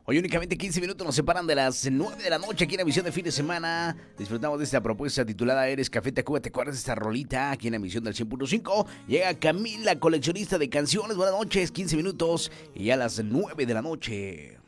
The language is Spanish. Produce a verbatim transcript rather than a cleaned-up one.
Hoy únicamente quince minutos nos separan de las nueve de la noche aquí en la emisión de fin de semana. Disfrutamos de esta propuesta titulada Eres Café Tacuba. ¿Te acuerdas de esta rolita? Aquí en la emisión del cien punto cinco. Llega Camila, coleccionista de canciones. Buenas noches, quince minutos y ya a las nueve de la noche.